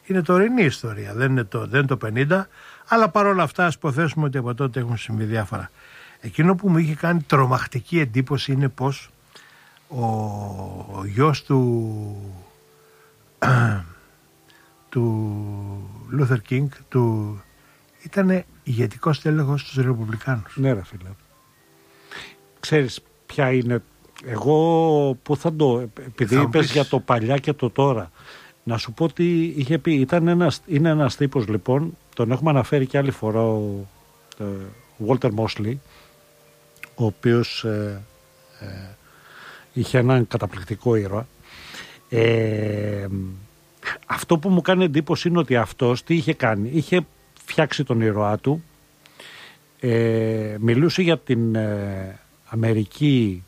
είναι τωρινή ιστορία, δεν είναι το 50, αλλά παρόλα αυτά ας υποθέσουμε ότι από τότε έχουν συμβεί διάφορα. Εκείνο που μου είχε κάνει τρομακτική εντύπωση είναι πως ο γιος του Λούθερ Κίνγκ ήταν ηγετικός τέλεχος στους Ρεπουμπλικάνους. Ναι, ρε φίλε. Ξέρεις ποια είναι. Εγώ που θα το. Επειδή είπες για το παλιά και το τώρα, να σου πω τι είχε πει. Είναι ένας τύπος λοιπόν, τον έχουμε αναφέρει και άλλη φορά, ο Walter Mosley, ο οποίος είχε έναν καταπληκτικό ήρωα. Αυτό που μου κάνει εντύπωση είναι ότι αυτός τι είχε κάνει. Είχε φτιάξει τον ήρωά του, μιλούσε για την Αμερική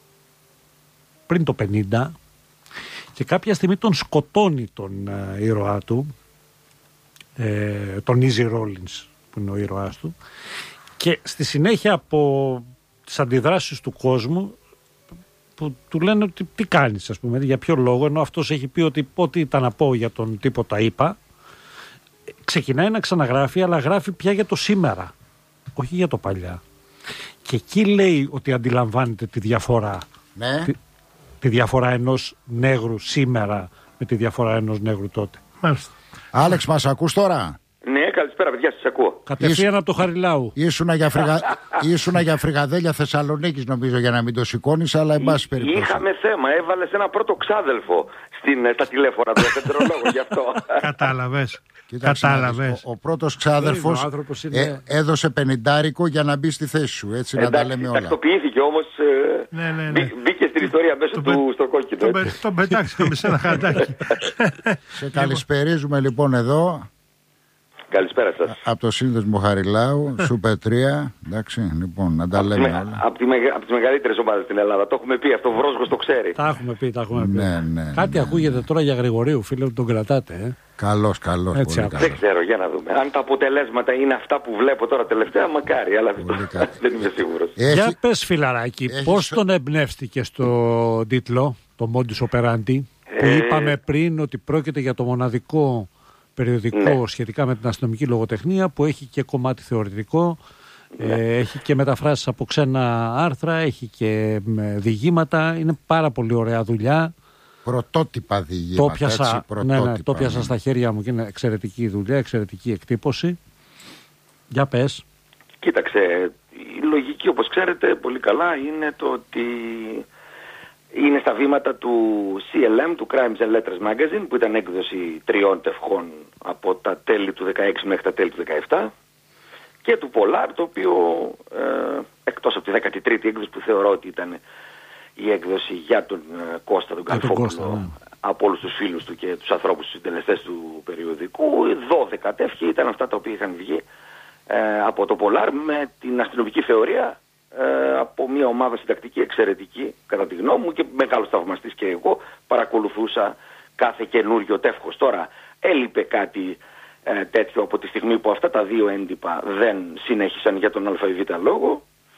πριν το 50 και κάποια στιγμή τον σκοτώνει τον ήρωά του, τον Easy Rollins που είναι ο ήρωάς του, και στη συνέχεια από τις αντιδράσεις του κόσμου που του λένε ότι τι κάνεις, ας πούμε, για ποιο λόγο, ενώ αυτός έχει πει ότι ό,τι ήταν να πω για τον τύπο τα είπα, ξεκινάει να ξαναγράφει, αλλά γράφει πια για το σήμερα, όχι για το παλιά. Και εκεί λέει ότι αντιλαμβάνεται τη διαφορά. Ναι. Τη διαφορά ενός νέγρου σήμερα με τη διαφορά ενός νέγρου τότε. Μάλιστα. Άλεξ, μας ακούς τώρα? Ναι, καλησπέρα παιδιά, σας ακούω. Κατευθείαν από το Χαριλάου. Ήσουνα για φρυγαδέλια Θεσσαλονίκης νομίζω, για να μην το σηκώνεις, αλλά εν πάση περιπτώσει. Είχαμε θέμα, έβαλες ένα πρώτο ξάδελφο στα τηλέφωνα του δευτερολόγου γι' αυτό. Κατάλαβες. Κατάλαβες. Ο πρώτος ξάδερφος έδωσε 50 για να μπει στη θέση σου, έτσι. Να τα λέμε όλα. Τακτοποιήθηκε όμως, μπήκε στην ιστορία μέσω του στο κόκκινο. Τον πετάξαμε σε ένα χαντάκι. Σε καλησπερίζουμε λοιπόν εδώ. Καλησπέρα σας. Από το σύνδεσμο Χαριλάου, Σούπερ 3. Εντάξει, λοιπόν, να τα λέμε όλα. Από τις μεγαλύτερες ομάδες στην Ελλάδα. Το έχουμε πει αυτό, ο Βρόσγος το ξέρει. Τα έχουμε πει. Ναι. Κάτι ακούγεται τώρα για Γρηγορίου, φίλε, τον κρατάτε. Καλός. Έτσι, πολύ καλός. Δεν ξέρω, για να δούμε. Αν τα αποτελέσματα είναι αυτά που βλέπω τώρα τελευταία, μακάρι, αλλά δεν είμαι σίγουρος. Για πες, φιλαράκι, πώς τον εμπνεύστηκε στο τίτλο, το Modus Operandi, που είπαμε πριν ότι πρόκειται για το μοναδικό περιοδικό σχετικά με την αστυνομική λογοτεχνία που έχει και κομμάτι θεωρητικό, έχει και μεταφράσεις από ξένα άρθρα, έχει και διηγήματα, είναι πάρα πολύ ωραία δουλειά. Πρωτότυπα διηγήματα. Το πιάσα στα χέρια μου και είναι εξαιρετική δουλειά, εξαιρετική εκτύπωση. Για πες. Κοίταξε, η λογική όπως ξέρετε πολύ καλά είναι το ότι είναι στα βήματα του CLM, του Crimes and Letters Magazine, που ήταν έκδοση 3 τευχών από τα τέλη του 16 μέχρι τα τέλη του 17, και του Polar, το οποίο εκτός από τη 13η έκδοση που θεωρώ ότι ήταν η έκδοση για τον Κώστα τον Καλφόπουλο, από όλους τους φίλους του και τους ανθρώπους, τους συντελεστές του περιοδικού, 12 τεύχη ήταν αυτά τα οποία είχαν βγει από το Polar με την αστυνομική θεωρία, από μια ομάδα συντακτική εξαιρετική κατά τη γνώμη μου, και μεγάλος θαυμαστής και εγώ παρακολουθούσα κάθε καινούριο τεύχος. Τώρα έλειπε κάτι τέτοιο από τη στιγμή που αυτά τα δύο έντυπα δεν συνέχισαν για τον ΑΒ λόγο.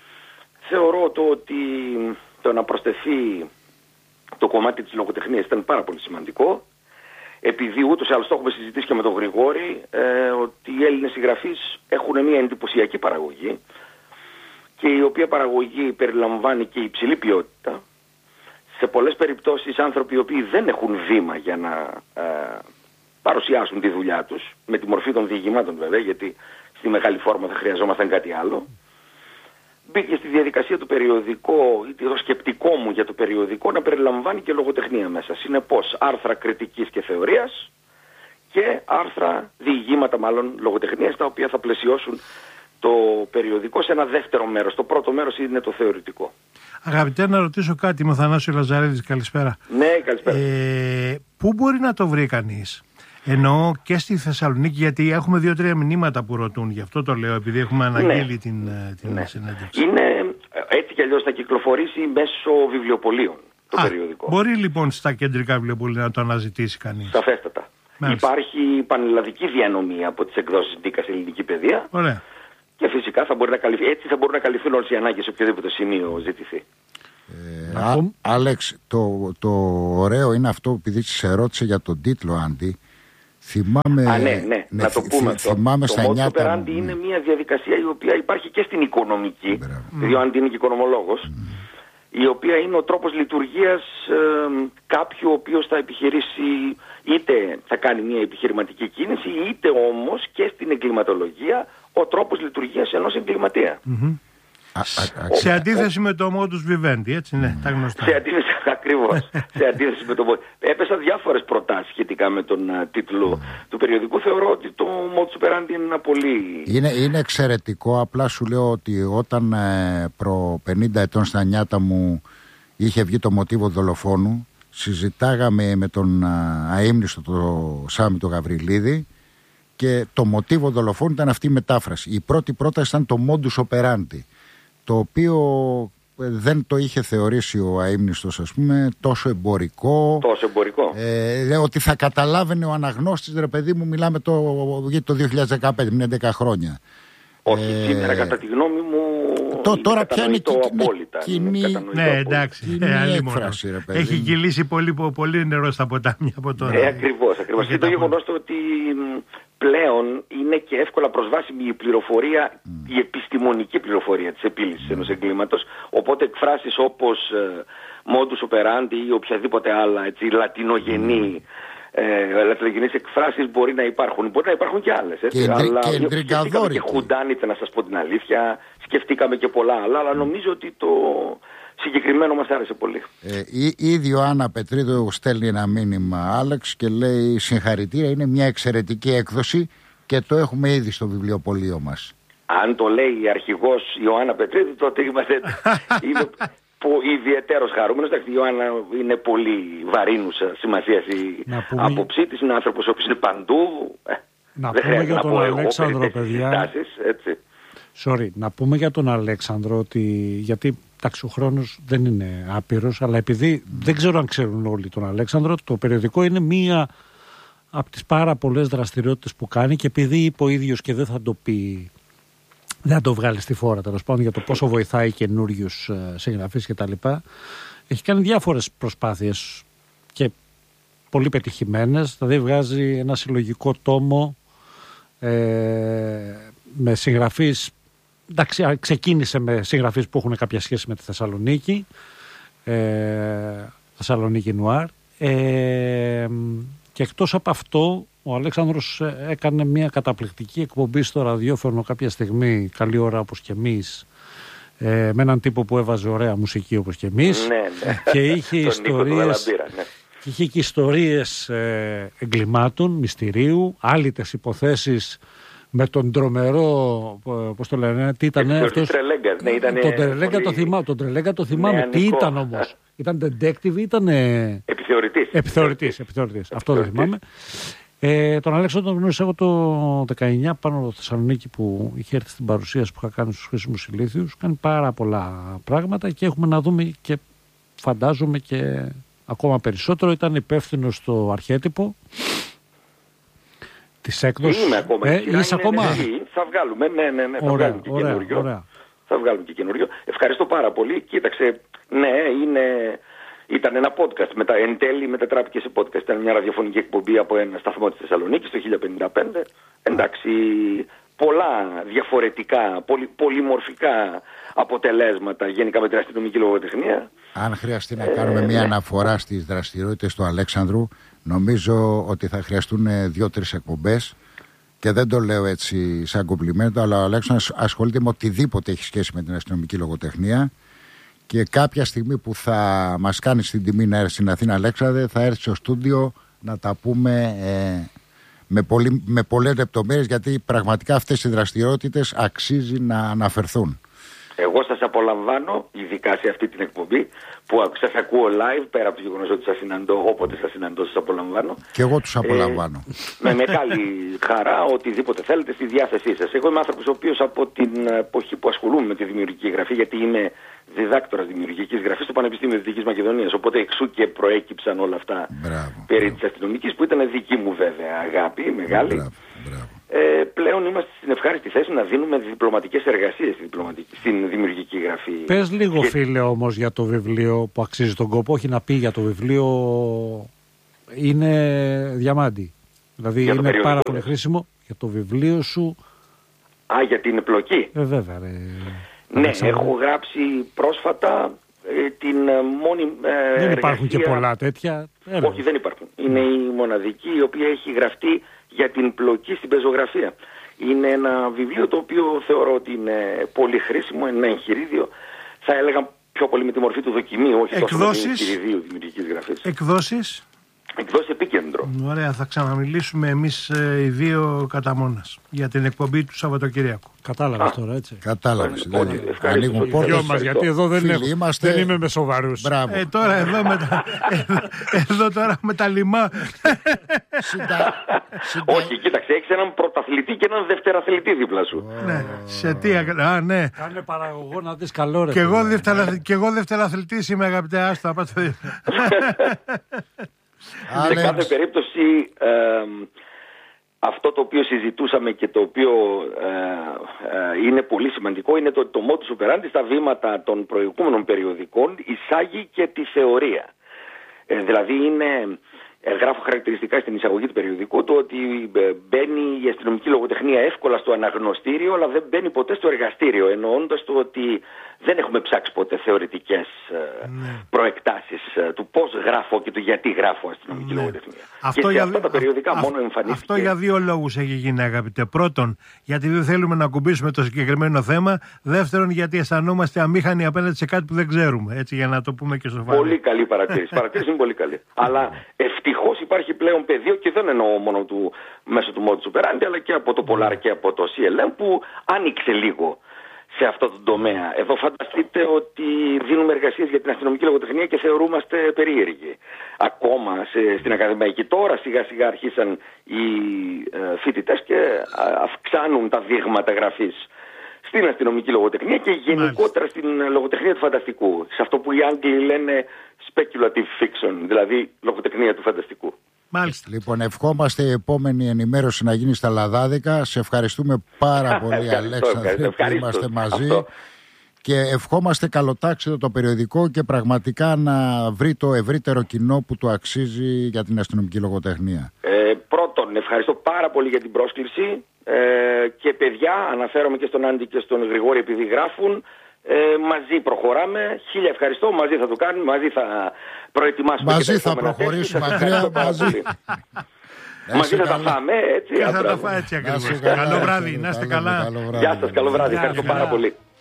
Θεωρώ ότι το να προσθεθεί το κομμάτι της λογοτεχνίας ήταν πάρα πολύ σημαντικό, επειδή ούτως ή άλλως το έχουμε συζητήσει και με τον Γρηγόρη, ότι οι Έλληνες συγγραφείς έχουν μια εντυπωσιακή παραγωγή, και η οποία παραγωγή περιλαμβάνει και υψηλή ποιότητα. Σε πολλές περιπτώσεις άνθρωποι οι οποίοι δεν έχουν βήμα για να παρουσιάσουν τη δουλειά τους, με τη μορφή των διηγημάτων βέβαια, γιατί στη μεγάλη φόρμα θα χρειαζόμασταν κάτι άλλο. Μπήκε στη διαδικασία του περιοδικό, ή το σκεπτικό μου για το περιοδικό, να περιλαμβάνει και λογοτεχνία μέσα. Συνεπώς άρθρα κριτικής και θεωρίας και άρθρα, διηγήματα μάλλον λογοτεχνίας, τα οποία θα πλαισιώσουν το περιοδικό σε ένα δεύτερο μέρος. Το πρώτο μέρος είναι το θεωρητικό. Αγαπητέ, να ρωτήσω κάτι, είμαι ο Θανάσιο Λαζαρίδης, καλησπέρα. Ναι, καλησπέρα. Πού μπορεί να το βρει κανείς? Εννοώ και στη Θεσσαλονίκη, γιατί έχουμε 2-3 μηνύματα που ρωτούν, γι' αυτό το λέω, επειδή έχουμε αναγγείλει την συνέντευξη. Είναι έτσι κι αλλιώς θα κυκλοφορήσει μέσω βιβλιοπωλείων το περιοδικό. Μπορεί λοιπόν στα κεντρικά βιβλιοπωλεία να το αναζητήσει κανείς? Σαφέστατα. Υπάρχει πανελλαδική διανομή από τις εκδόσεις Ντίκα σε ελληνική παιδεία. Ωραία. Και φυσικά θα μπορεί να καλυφθεί, έτσι θα μπορούν να καλυφθούν όλες οι ανάγκες σε οποιοδήποτε σημείο ζητηθεί. Άλεξ, το ωραίο είναι αυτό, επειδή σε ρώτησε για τον τίτλο, Άντι, Θυμάμαι, ναι, να το πούμε αυτό. Το modus operandi είναι μια διαδικασία η οποία υπάρχει και στην οικονομική, δηλαδή ο Άντι είναι και οικονομολόγος, η οποία είναι ο τρόπος λειτουργίας κάποιου ο οποίος θα επιχειρήσει, είτε θα κάνει μια επιχειρηματική κίνηση, είτε όμως και στην εγκληματολογία ο τρόπος λειτουργίας ενός εγκληματία. Σε αντίθεση με το modus vivendi, έτσι, ναι, τα γνωστά. Ακριβώς. Σε αντίθεση με το modus. Έπεσαν διάφορες προτάσεις σχετικά με τον τίτλο του περιοδικού. Θεωρώ ότι το modus operandi είναι ένα πολύ... Είναι εξαιρετικό. Απλά σου λέω ότι όταν προ 50 ετών στα νιάτα μου είχε βγει το μοτίβο δολοφόνου, συζητάγαμε με τον αείμνηστο το Σάμι το Γαβριλίδη και το μοτίβο δολοφόνου ήταν αυτή η μετάφραση. Η πρώτη πρόταση ήταν το modus operandi, το οποίο δεν το είχε θεωρήσει ο αείμνηστος, ας πούμε, τόσο εμπορικό. Τόσο εμπορικό. Ότι θα καταλάβαινε ο αναγνώστης, ρε παιδί μου, μιλάμε το 2015, είναι 10 χρόνια. Όχι, σήμερα κατά τη γνώμη μου τώρα πια είναι κοινή, ναι, εντάξει, έκφραση, ρε παιδί. Έχει κυλήσει πολύ νερό στα ποτάμια από τώρα. Ακριβώς. Και το γεγονός ότι πλέον είναι και εύκολα προσβάσιμη η πληροφορία, η επιστημονική πληροφορία της επίλυσης ενός εγκλήματος, οπότε εκφράσεις όπως modus operandi ή οποιαδήποτε άλλα λατινογενή λατινογενείς εκφράσεις μπορεί να υπάρχουν. Μπορεί να υπάρχουν και άλλες. Αλλά σκεφτήκαμε και χουντάνιτε, να σας πω την αλήθεια, σκεφτήκαμε και πολλά άλλα, αλλά νομίζω ότι το συγκεκριμένο μας άρεσε πολύ. Ήδη ο Άννα Πετρίδου στέλνει ένα μήνυμα, Άλεξ, και λέει συγχαρητήρια, είναι μια εξαιρετική έκδοση και το έχουμε ήδη στο βιβλιοπωλείο μας. Αν το λέει η αρχηγός Ιωάννα Πετρίδου, τότε είμαστε ιδιαιτέρως χαρούμενος. Η Ιωάννα είναι πολύ βαρύνουσα σημασία η άποψή της. Είναι άνθρωπος ο οποίος είναι παντού. Να πούμε για τον Αλέξανδρο, παιδιά. Να πούμε για τον Αλέξανδρο ότι, γιατί ο χρόνος δεν είναι άπειρος, αλλά επειδή δεν ξέρω αν ξέρουν όλοι τον Αλέξανδρο, το περιοδικό είναι μία από τις πάρα πολλές δραστηριότητες που κάνει, και επειδή είπε ο ίδιος και δεν θα το πει, δεν θα το βγάλει στη φόρα, τέλος πάντων, για το πόσο βοηθάει καινούριους συγγραφείς κτλ. Έχει κάνει διάφορες προσπάθειες και πολύ πετυχημένες. Δηλαδή βγάζει ένα συλλογικό τόμο με συγγραφείς. Εντάξει, ξεκίνησε με συγγραφείς που έχουν κάποια σχέση με τη Θεσσαλονίκη, Θεσσαλονίκη Νουάρ, και εκτός από αυτό ο Αλέξανδρος έκανε μια καταπληκτική εκπομπή στο ραδιόφωνο κάποια στιγμή, καλή ώρα όπως και εμείς, με έναν τύπο που έβαζε ωραία μουσική όπως και εμείς, και είχε ιστορίες, είχε και ιστορίες εγκλημάτων, μυστηρίου, άλυτες υποθέσεις με τον τρομερό, πώς το λένε, τι ήταν αυτός, τον Τρελέγκα το θυμάμαι, τι ήταν όμως, ήταν detective, ήταν επιθεωρητής, αυτό δεν θυμάμαι. Τον Αλέξανδρο τον γνώρισα εγώ το 19 πάνω από Θεσσαλονίκη, που είχε έρθει στην παρουσίαση που είχα κάνει στους Χρήσιμους Ηλίθιους. Κάνει πάρα πολλά πράγματα και έχουμε να δούμε, και φαντάζομαι και ακόμα περισσότερο. Ήταν υπεύθυνο στο αρχέτυπο της έκδοσης. Είμαι ακόμα. Είσαι ακόμα. Θα βγάλουμε, θα βγάλουμε και καινούριο. Θα βγάλουμε και καινούριο. Ευχαριστώ πάρα πολύ. Κοίταξε, ήταν ένα podcast, εν τέλει μετατράπηκε σε podcast. Ήταν μια ραδιοφωνική εκπομπή από ένα σταθμό της Θεσσαλονίκης το 1055. Εντάξει, πολλά διαφορετικά, πολυμορφικά αποτελέσματα γενικά με την αστυνομική λογοτεχνία. Αν χρειαστεί να κάνουμε μια αναφορά στις δραστηριότητες του Αλέξανδρου, νομίζω ότι θα χρειαστούν 2-3 εκπομπές, και δεν το λέω έτσι σαν κομπλιμέντο, αλλά ο Αλέξανδρος ασχολείται με οτιδήποτε έχει σχέση με την αστυνομική λογοτεχνία, και κάποια στιγμή που θα μας κάνει την τιμή να έρθει στην Αθήνα, Αλέξανδρε, θα έρθει στο στούντιο να τα πούμε με πολλές λεπτομέρειες, γιατί πραγματικά αυτές οι δραστηριότητες αξίζει να αναφερθούν. Εγώ σας απολαμβάνω, ειδικά σε αυτή την εκπομπή, που σας ακούω live, πέρα από το γεγονός ότι σας συναντώ, όποτε σας συναντώ σας απολαμβάνω. Και εγώ τους απολαμβάνω. Με μεγάλη χαρά, οτιδήποτε θέλετε στη διάθεσή σας. Εγώ είμαι άνθρωπος ο οποίος από την εποχή που ασχολούμαι με τη δημιουργική γραφή, γιατί είμαι διδάκτορας δημιουργικής γραφής στο Πανεπιστήμιο Δυτικής Μακεδονίας, οπότε εξού και προέκυψαν όλα αυτά περί της αστυνομικής, που ήταν δική μου βέβαια αγάπη μεγάλη. Πλέον είμαστε στην ευχάριστη θέση να δίνουμε διπλωματικές εργασίες στην δημιουργική γραφή. Πες λίγο, φίλε, όμως, για το βιβλίο που αξίζει τον κόπο. Όχι να πει για το βιβλίο, είναι διαμάντι. Δηλαδή είναι πάρα πολύ χρήσιμο για το βιβλίο σου. Για την πλοκή. Βέβαια. Ναι, έχω γράψει πρόσφατα την μόνη δεν υπάρχουν και πολλά τέτοια. Όχι, δεν υπάρχουν. Είναι η μοναδική η οποία έχει γραφτεί για την πλοκή στην πεζογραφία. Είναι ένα βιβλίο το οποίο θεωρώ ότι είναι πολύ χρήσιμο, ένα εγχειρίδιο. Θα έλεγα πιο πολύ με τη μορφή του δοκιμίου, όχι τόσο με την εγχειριδίου δημιουργικής γραφής. Εκδόσεις Επίκεντρο. Ωραία, θα ξαναμιλήσουμε εμείς οι δύο κατά μόνας για την εκπομπή του Σαββατοκυριακού. Κατάλαβες τώρα, έτσι. Κατάλαβες. Ανοίγουν πόρτες. Γιατί εδώ δεν είμαι με σοβαρούς. Τώρα εδώ τώρα με τα λιμά. Όχι, κοίταξε, έχεις έναν πρωταθλητή και έναν δευτεραθλητή δίπλα σου. Ναι, σε τι ναι. Κάνε παραγωγό να δεις καλό ρε. Και εγώ δευτεραθλητής είμαι, αγαπητέ, άστα. Σε κάθε περίπτωση αυτό το οποίο συζητούσαμε και το οποίο είναι πολύ σημαντικό είναι το modus operandi στα βήματα των προηγούμενων περιοδικών εισάγει και τη θεωρία. Δηλαδή γράφω χαρακτηριστικά στην εισαγωγή του περιοδικού το ότι μπαίνει η αστυνομική λογοτεχνία εύκολα στο αναγνωστήριο αλλά δεν μπαίνει ποτέ στο εργαστήριο, εννοώντας το ότι δεν έχουμε ψάξει ποτέ θεωρητικές προεκτάσεις του πώς γράφω και του γιατί γράφω αστυνομική λογοτεχνία. Και σε αυτά τα περιοδικά μόνο εμφανίστηκε. Αυτό για δύο λόγους έχει γίνει, αγαπητέ. Πρώτον, γιατί δεν θέλουμε να ακουμπήσουμε το συγκεκριμένο θέμα. Δεύτερον, γιατί αισθανόμαστε αμήχανοι απέναντι σε κάτι που δεν ξέρουμε. Έτσι, για να το πούμε και σοβαρά. Πολύ καλή παρατήρηση. Η παρατήρηση είναι πολύ καλή. Αλλά ευτυχώς υπάρχει πλέον πεδίο και δεν εννοώ μόνο μέσω του modus operandi, αλλά και από το Polar και από το CLM που άνοιξε λίγο σε αυτό το τομέα. Εδώ φανταστείτε ότι δίνουμε εργασίες για την αστυνομική λογοτεχνία και θεωρούμαστε περίεργοι. Ακόμα στην ακαδημαϊκή τώρα σιγά σιγά αρχίσαν οι φοιτητές και αυξάνουν τα δείγματα γραφής στην αστυνομική λογοτεχνία και γενικότερα στην λογοτεχνία του φανταστικού. Σε αυτό που οι Άγγλοι λένε speculative fiction, δηλαδή λογοτεχνία του φανταστικού. Μάλιστα. Λοιπόν, ευχόμαστε η επόμενη ενημέρωση να γίνει στα Λαδάδικα. Σε ευχαριστούμε πάρα πολύ, Αλέξανδρε, που είμαστε μαζί. Και ευχόμαστε καλοτάξιδο το περιοδικό και πραγματικά να βρει το ευρύτερο κοινό που του αξίζει για την αστυνομική λογοτεχνία. Πρώτον, ευχαριστώ πάρα πολύ για την πρόσκληση. Και παιδιά, αναφέρομαι και στον Άντι και στον Γρηγόρη επειδή γράφουν. Μαζί προχωράμε. Χίλια ευχαριστώ. Μαζί θα το κάνουμε. Μαζί θα προετοιμάσουμε. Μαζί θα προχωρήσουμε. Μαζί θα τα φάμε. Έτσι. Θα τα φάμε έτσι ακριβώς. Καλό βράδυ. Να είστε καλά. Γεια σας. Καλό βράδυ. Ευχαριστώ πάρα πολύ.